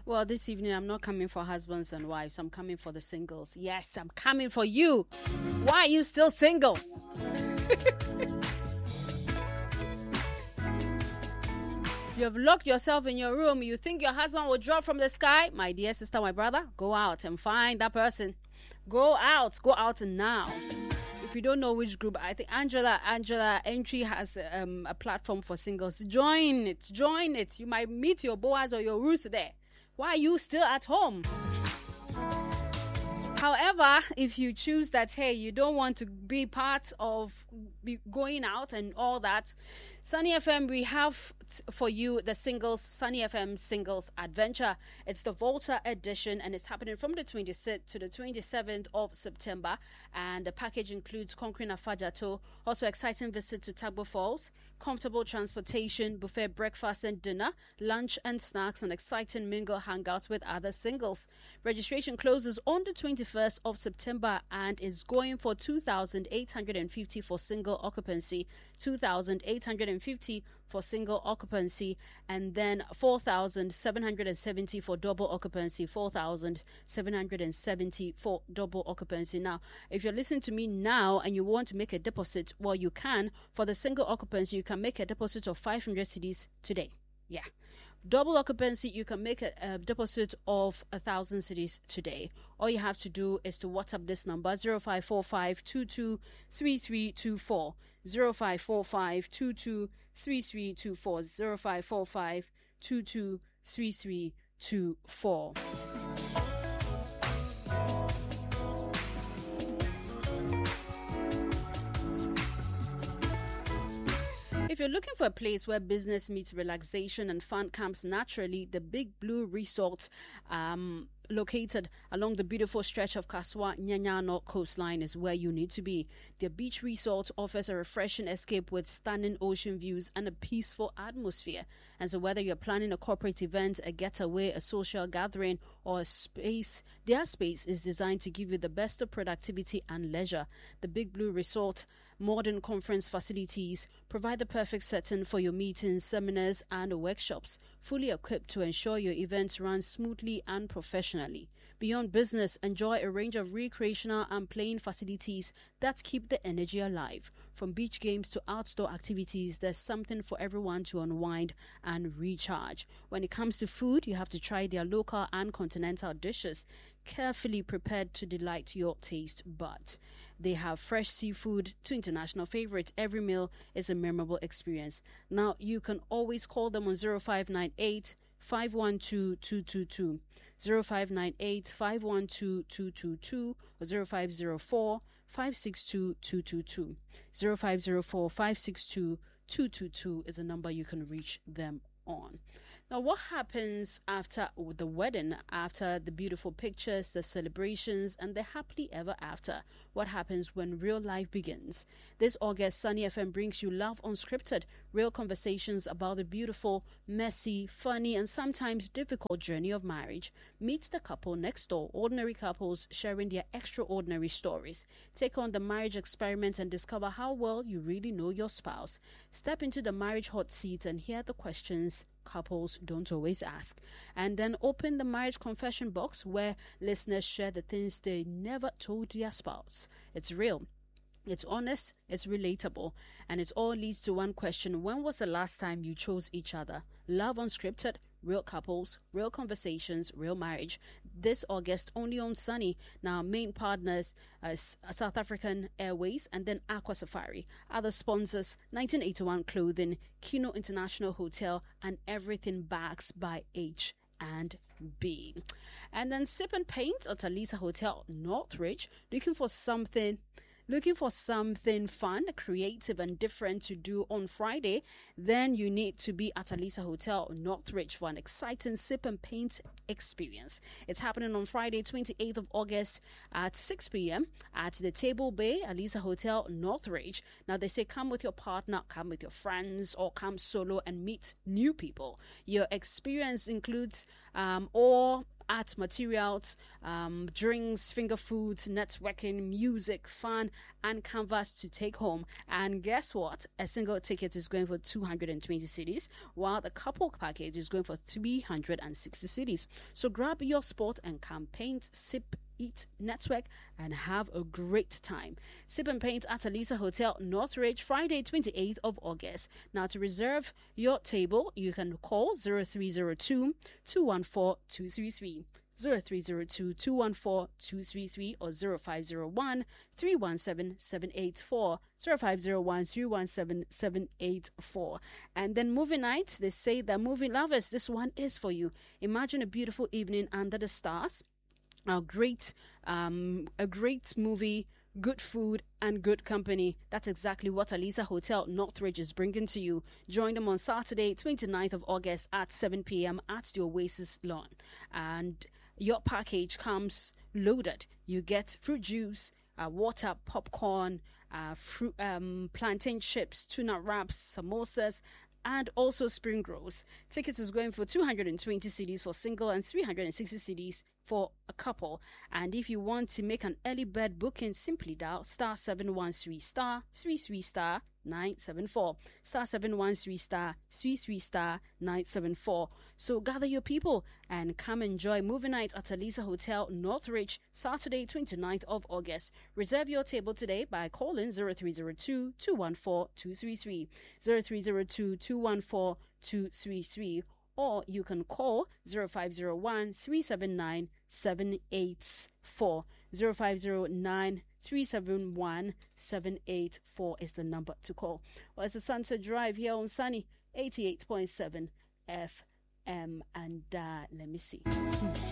Well, this evening I'm not coming for husbands and wives. I'm coming for the singles. Yes, I'm coming for you. Why are you still single? You have locked yourself in your room. You think your husband will drop from the sky? My dear sister, my brother, go out and find that person. Go out now. If you don't know which group, I think Angela Entry has a platform for singles. Join it. You might meet your Boaz or your Ruth there. Why are you still at home? However, if you choose that, hey, you don't want to be part of going out and all that, Sunny FM, we have for you the singles, Sunny FM Singles Adventure. It's the Volta edition, and it's happening from the 26th to the 27th of September. And the package includes conquering Afajato, also exciting visit to Tagbo Falls, comfortable transportation, buffet breakfast and dinner, lunch and snacks, and exciting mingle hangouts with other singles. Registration closes on the 21st of September and is going for 2,850 for single occupancy, 2,850 for single occupancy, and then 4,770 for double occupancy, 4,770 for double occupancy. Now, if you're listening to me now and you want to make a deposit, well, you can. For the single occupancy, you can make a deposit of 500 cedis today. Yeah. Double occupancy, you can make a deposit of 1,000 cedis today. All you have to do is to WhatsApp this number 0545 223324, 0545 223324, 0545 223324. If you're looking for a place where business meets relaxation and fun comes naturally, the Big Blue Resort, located along the beautiful stretch of Kaswa Nyanyano coastline, is where you need to be. The beach resort offers a refreshing escape with stunning ocean views and a peaceful atmosphere. And so whether you're planning a corporate event, a getaway, a social gathering, or a space, their space is designed to give you the best of productivity and leisure. The Big Blue Resort modern conference facilities provide the perfect setting for your meetings, seminars, and workshops, fully equipped to ensure your events run smoothly and professionally. Beyond business, enjoy a range of recreational and playing facilities that keep the energy alive. From beach games to outdoor activities, there's something for everyone to unwind and recharge. When it comes to food, you have to try their local and continental dishes, carefully prepared to delight your taste buds. They have fresh seafood to international favorites. Every meal is a memorable experience. Now, you can always call them on 0598 512 222, 0598 512 222, or 0504 562 222. 0504 562 222 is a number you can reach them on. Now, what happens after the wedding, after the beautiful pictures, the celebrations, and the happily ever after? What happens when real life begins? This August, Sunny FM brings you Love Unscripted, real conversations about the beautiful, messy, funny, and sometimes difficult journey of marriage. Meet the couple next door, ordinary couples sharing their extraordinary stories. Take on the marriage experiment and discover how well you really know your spouse. Step into the marriage hot seat and hear the questions couples don't always ask. And then open the marriage confession box where listeners share the things they never told their spouse. It's real, it's honest, it's relatable, and it all leads to one question: when was the last time you chose each other? Love Unscripted, real couples, real conversations, real marriage. This August, only on Sunny. Now, main partners South African Airways and then Aqua Safari. Other sponsors: 1981 Clothing, Kino International Hotel, and Everything Bags by H&B. And then Sip and Paint at Alisa Hotel, Northridge. Looking for something fun, creative, and different to do on Friday? Then you need to be at Alisa Hotel, Northridge, for an exciting Sip and Paint experience. It's happening on Friday, 28th of August at 6 p.m. at the Table Bay, Alisa Hotel, Northridge. Now, they say come with your partner, come with your friends, or come solo and meet new people. Your experience includes all art materials, drinks, finger foods, networking, music, fun, and canvas to take home. And guess what? A single ticket is going for 220 cedis, while the couple package is going for 360 cedis. So grab your spot and come paint, sip, eat, network, and have a great time. Sip and paint at Alisa Hotel, Northridge, Friday, 28th of August. Now, to reserve your table, you can call 0302 214 233. 0302 214 233 or 0501 317 784 0501 317 784. And then movie night, they say that movie lovers, this one is for you. Imagine a beautiful evening under the stars. A great movie, good food, and good company. That's exactly what Alisa Hotel Northridge is bringing to you. Join them on Saturday, 29th of August at 7 p.m. at the Oasis Lawn. And your package comes loaded. You get fruit juice, water, popcorn, fruit, plantain chips, tuna wraps, samosas, and also spring rolls. Tickets is going for 220 cedis for single and 360 cedis for a couple. And if you want to make an early bird booking, simply dial star 713 star 33 star 974 star 713 star 33 star 974. So gather your people and come enjoy movie night at Alisa Hotel Northridge, Saturday 29th of August. Reserve your table today by calling 0302 214 233 0302 214 233, or you can call 0501 379 784. 0509 371 784 is the number to call. Well, it's a Sunset Drive here on Sunny 88.7 FM. And let me see.